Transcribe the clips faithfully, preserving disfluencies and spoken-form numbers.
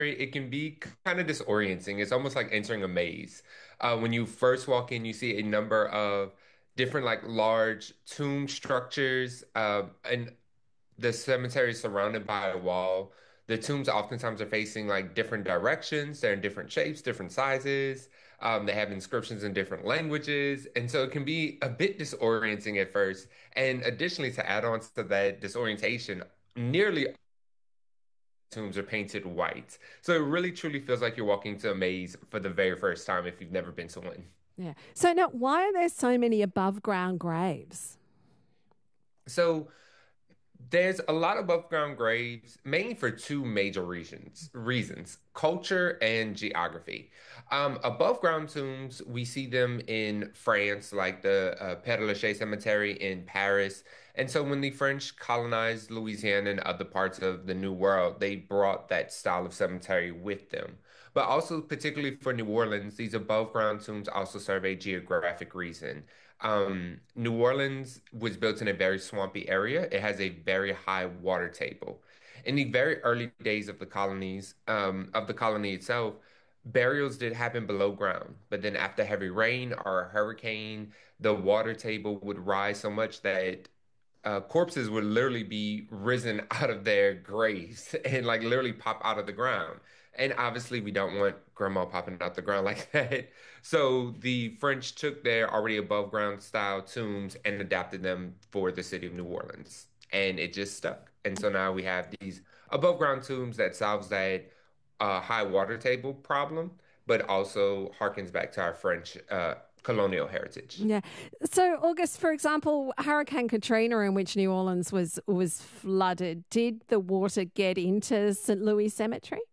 it can be kind of disorienting. It's almost like entering a maze. Uh, when you first walk in, you see a number of different, like large tomb structures, uh, and the cemetery is surrounded by a wall. The tombs oftentimes are facing like different directions. They're in different shapes, different sizes. Um, they have inscriptions in different languages. And so it can be a bit disorienting at first. And additionally, to add on to that disorientation, nearly tombs are painted white. So it really truly feels like you're walking to a maze for the very first time if you've never been to one. Yeah. So now, why are there so many above ground graves? So there's a lot of above ground graves, mainly for two major reasons, reasons, culture and geography. Um, above ground tombs, we see them in France, like the uh, Père Lachaise Cemetery in Paris. And so when the French colonized Louisiana and other parts of the New World, they brought that style of cemetery with them. But also, particularly for New Orleans, these above ground tombs also serve a geographic reason. Um, New Orleans was built in a very swampy area. It has a very high water table. In the very early days of the colonies, um, of the colony itself, burials did happen below ground. But then after heavy rain or a hurricane, the water table would rise so much that uh, corpses would literally be risen out of their graves and like literally pop out of the ground. And obviously, we don't want grandma popping out the ground like that. So the French took their already above ground style tombs and adapted them for the city of New Orleans. And it just stuck. And so now we have these above ground tombs that solves that uh, high water table problem, but also harkens back to our French uh, colonial heritage. Yeah. So, August, for example, Hurricane Katrina, in which New Orleans was was flooded, did the water get into Saint Louis Cemetery?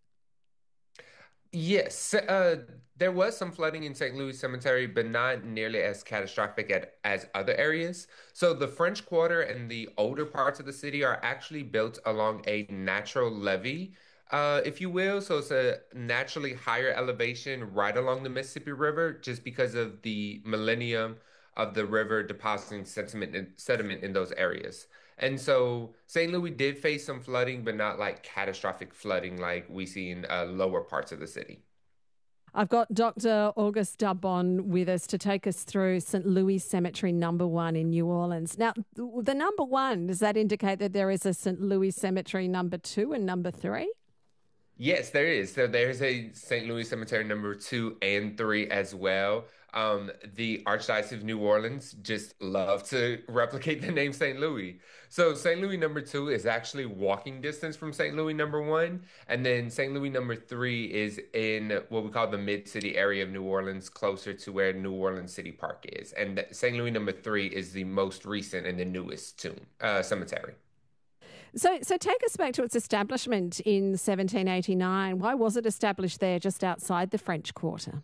Yes, uh, there was some flooding in Saint Louis Cemetery, but not nearly as catastrophic at, as other areas. So the French Quarter and the older parts of the city are actually built along a natural levee, uh, if you will. So it's a naturally higher elevation right along the Mississippi River, just because of the millennium of the river depositing sediment in, sediment in those areas. And so Saint Louis did face some flooding, but not like catastrophic flooding like we see in uh, lower parts of the city. I've got Doctor August Dubon with us to take us through Saint Louis Cemetery number one in New Orleans. Now, the number one, does that indicate that there is a Saint Louis Cemetery number two and number three? Yes, there is. So there's a Saint Louis Cemetery number two and three as well. Um, the Archdiocese of New Orleans just love to replicate the name Saint Louis. So Saint Louis number two is actually walking distance from Saint Louis number one. And then Saint Louis number three is in what we call the mid-city area of New Orleans, closer to where New Orleans City Park is. And Saint Louis number three is the most recent and the newest tomb, uh, cemetery. So, so take us back to its establishment in seventeen eighty-nine. Why was it established there just outside the French Quarter?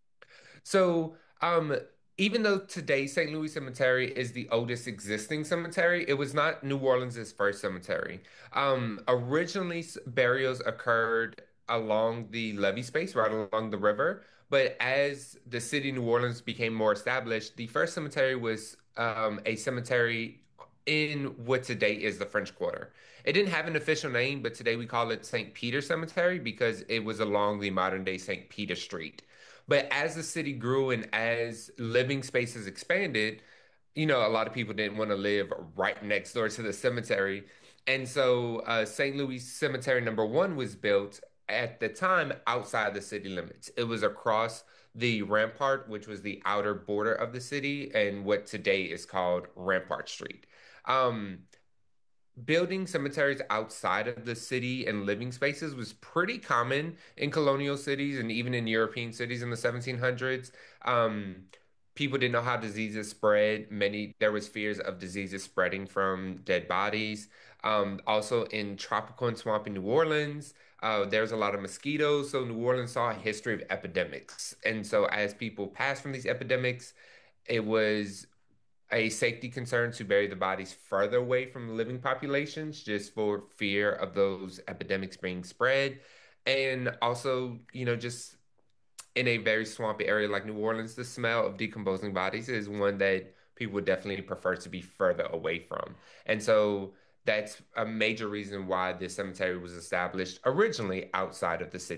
So, um, even though today Saint Louis Cemetery is the oldest existing cemetery, it was not New Orleans' first cemetery. Um, originally, s- burials occurred along the levee space, right along the river. But as the city of New Orleans became more established, the first cemetery was um, a cemetery in what today is the French Quarter. It didn't have an official name, but today we call it Saint Peter Cemetery because it was along the modern day Saint Peter Street. But as the city grew and as living spaces expanded, you know, a lot of people didn't want to live right next door to the cemetery. And so uh, Saint Louis Cemetery number one was built at the time outside the city limits. It was across the Rampart, which was the outer border of the city, and what today is called Rampart Street. Um, Building cemeteries outside of the city and living spaces was pretty common in colonial cities and even in European cities in the seventeen hundreds. Um, people didn't know how diseases spread. Many there was fears of diseases spreading from dead bodies. Um, also in tropical and swampy New Orleans, uh, there's a lot of mosquitoes. So New Orleans saw a history of epidemics, and so as people passed from these epidemics, it was a safety concern to bury the bodies further away from living populations just for fear of those epidemics being spread. And also, you know, just in a very swampy area like New Orleans, the smell of decomposing bodies is one that people would definitely prefer to be further away from. And so that's a major reason why this cemetery was established originally outside of the city.